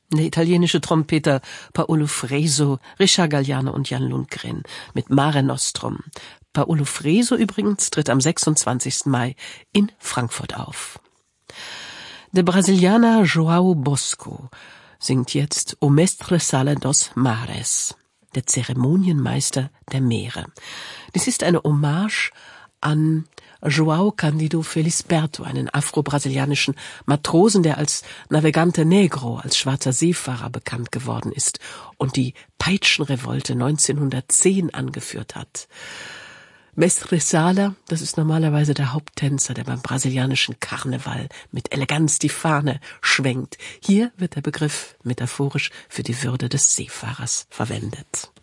Der italienische Trompeter Paolo Freso, Richard Galliano und Jan Lundgren mit Mare Nostrum. Paolo Freso übrigens tritt am 26. Mai in Frankfurt auf. Der Brasilianer João Bosco singt jetzt O Mestre Sala dos Mares, der Zeremonienmeister der Meere. Dies ist eine Hommage an João Cândido Felisberto, einen afro-brasilianischen Matrosen, der als Navegante Negro, als schwarzer Seefahrer bekannt geworden ist und die Peitschenrevolte 1910 angeführt hat. Mestre Sala, das ist normalerweise der Haupttänzer, der beim brasilianischen Karneval mit Eleganz die Fahne schwenkt. Hier wird der Begriff metaphorisch für die Würde des Seefahrers verwendet.